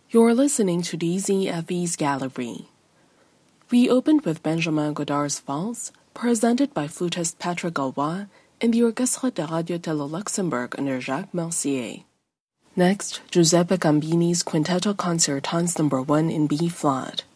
You're listening to DZFE's Gallery. We opened with Benjamin Godard's Valse, presented by flutist Patrick Gaulois in the Orchestre de Radio de Luxembourg under Jacques Mercier. Next, Giuseppe Gambini's Quintetto Concertans No. 1 in B-flat.